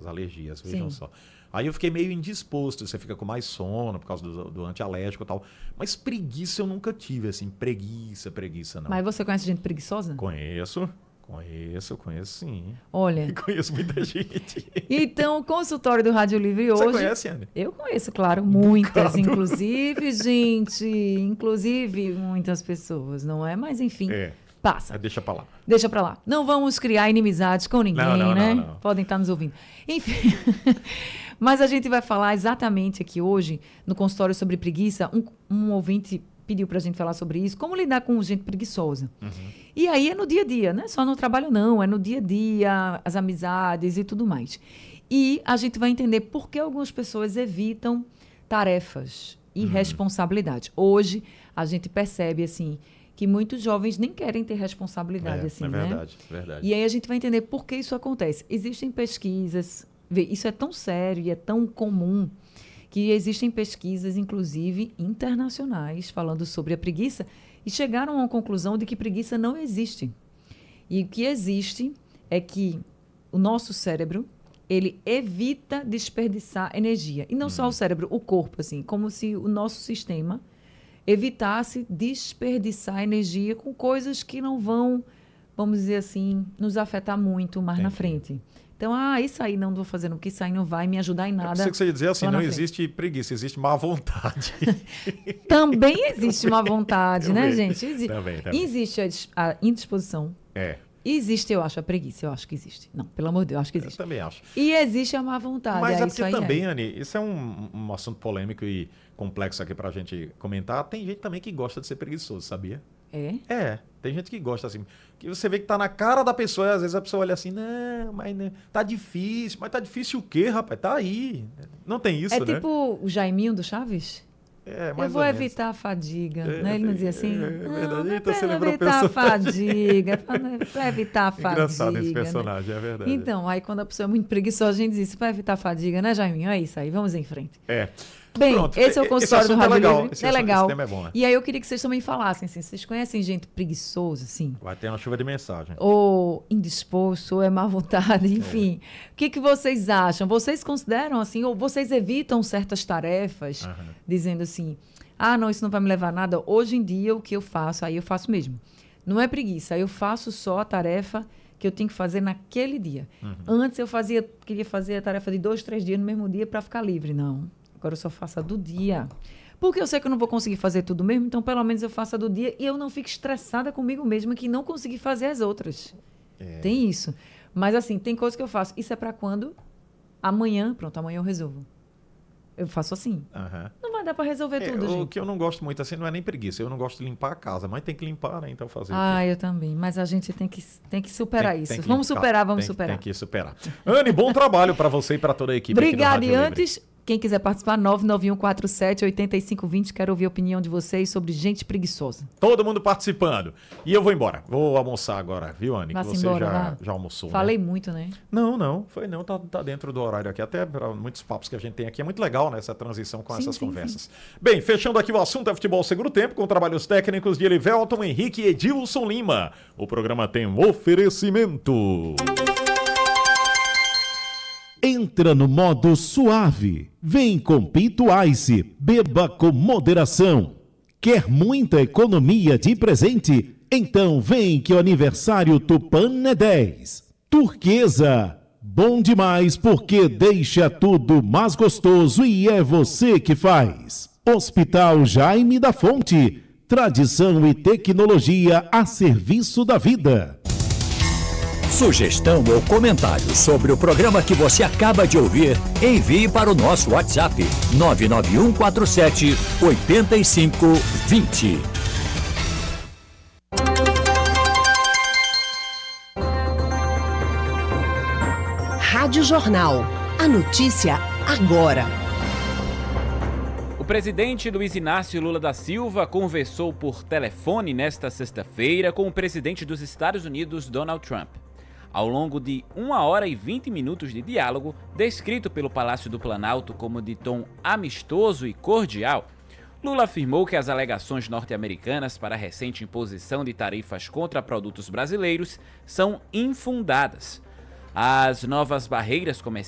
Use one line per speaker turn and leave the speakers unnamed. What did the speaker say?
alergias, vejam só. Aí eu fiquei meio indisposto, você fica com mais sono por causa do antialérgico e tal. Mas preguiça eu nunca tive, assim, preguiça não.
Mas você conhece gente preguiçosa?
Conheço sim.
Olha.
Conheço muita gente.
Então, o consultório do Rádio Livre hoje...
Você conhece, Anne?
Eu conheço, claro, muitas, inclusive, gente, muitas pessoas, não é? Mas, enfim, passa.
Deixa pra lá.
Deixa pra lá. Não vamos criar inimizades com ninguém, né? Não. Podem estar nos ouvindo. Enfim, mas a gente vai falar exatamente aqui hoje, no consultório sobre preguiça, um ouvinte pediu pra gente falar sobre isso, como lidar com gente preguiçosa. E aí é no dia a dia, não é só no trabalho não, é no dia a dia, as amizades e tudo mais. E a gente vai entender por que algumas pessoas evitam tarefas e responsabilidade. Hoje, a gente percebe, assim, que muitos jovens nem querem ter responsabilidade, assim, né?
É verdade.
E aí a gente vai entender por que isso acontece. Existem pesquisas, isso é tão sério e é tão comum, que existem pesquisas, inclusive, internacionais, falando sobre a preguiça, e chegaram a uma conclusão de que preguiça não existe. E o que existe é que o nosso cérebro, ele evita desperdiçar energia. E não só o cérebro, o corpo, assim, como se o nosso sistema evitasse desperdiçar energia com coisas que não vão, vamos dizer assim, nos afetar muito mais na frente. Então, isso aí não vou fazer, porque isso aí não vai me ajudar em nada.
Eu que você ia dizer assim, não existe preguiça, existe má vontade.
Também existe má vontade, né, gente?
Também.
Existe a indisposição. Existe, eu acho, a preguiça. Eu acho que existe. Não, pelo amor de Deus, eu acho que existe.
Eu também acho.
E existe a má vontade.
Mas porque também, Anne, isso é um assunto polêmico e complexo aqui pra gente comentar. Tem gente também que gosta de ser preguiçoso, sabia? Tem gente que gosta assim, que você vê que tá na cara da pessoa e às vezes a pessoa olha assim, não, mas tá difícil. Mas tá difícil o quê, rapaz? Tá aí. Não tem isso, né?
É tipo o Jaiminho do Chaves? Eu vou evitar a fadiga, né? Ele não dizia assim,
você
evitar a fadiga, para evitar a fadiga.
Engraçado esse personagem, né? É verdade.
Então, aí quando a pessoa é muito preguiçosa, a gente diz, para evitar a fadiga, né, Jaiminho? É isso aí, vamos em frente. Bem, pronto, esse é o consultório do Rádio Livre. É legal.
Esse tema é bom, né?
E aí eu queria que vocês também falassem, assim, vocês conhecem gente preguiçosa, assim?
Vai ter uma chuva de mensagem.
Ou indisposto, ou é má vontade, enfim. O que vocês acham? Vocês consideram, assim, ou vocês evitam certas tarefas, dizendo assim, não, isso não vai me levar a nada. Hoje em dia, o que eu faço, aí eu faço mesmo. Não é preguiça, eu faço só a tarefa que eu tenho que fazer naquele dia. Antes eu queria fazer a tarefa de 2, 3 dias no mesmo dia para ficar livre. Não. Agora eu só faço a do dia. Porque eu sei que eu não vou conseguir fazer tudo mesmo, então pelo menos eu faço a do dia e eu não fico estressada comigo mesma que não consegui fazer as outras. Tem isso. Mas assim, tem coisas que eu faço. Isso é para quando? Amanhã, pronto, amanhã eu resolvo. Eu faço assim. Não vai dar para resolver tudo, gente.
O que eu não gosto muito assim não é nem preguiça. Eu não gosto de limpar a casa, mas tem que limpar, né? Então fazer
eu também. Mas a gente tem que superar isso. Vamos superar.
Tem que superar. Anne, bom trabalho para você e para toda a equipe.
Obrigada. E antes, quem quiser participar, 991478520. Quero ouvir a opinião de vocês sobre gente preguiçosa.
Todo mundo participando. E eu vou embora. Vou almoçar agora, viu, Anne? Que você já almoçou.
Falei muito, né?
Não. Tá dentro do horário aqui. Até para muitos papos que a gente tem aqui. É muito legal, né? Essa transição com essas conversas. Sim. Bem, fechando aqui o assunto é futebol segundo tempo, com trabalhos técnicos de Elivelton Henrique e Edilson Lima. O programa tem um oferecimento.
Entra no modo suave. Vem com Pinto Ice. Beba com moderação. Quer muita economia de presente? Então vem que o aniversário Tupan é 10. Turquesa. Bom demais porque deixa tudo mais gostoso e é você que faz. Hospital Jaime da Fonte. Tradição e tecnologia a serviço da vida.
Sugestão ou comentário sobre o programa que você acaba de ouvir, envie para o nosso WhatsApp 99147-8520.
Rádio Jornal. A notícia agora.
O presidente Luiz Inácio Lula da Silva conversou por telefone nesta sexta-feira com o presidente dos Estados Unidos, Donald Trump. Ao longo de 1 hora e 20 minutos de diálogo, descrito pelo Palácio do Planalto como de tom amistoso e cordial, Lula afirmou que as alegações norte-americanas para a recente imposição de tarifas contra produtos brasileiros são infundadas. As novas barreiras comerciais